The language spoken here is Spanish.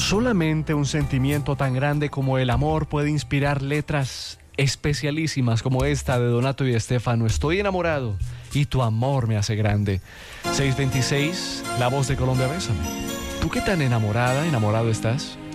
Solamente un sentimiento tan grande como el amor puede inspirar letras especialísimas como esta de Donato y Estefano. Estoy enamorado y tu amor me hace grande. 626, La Voz de Colombia, bésame. ¿Tú qué tan enamorada, enamorado estás?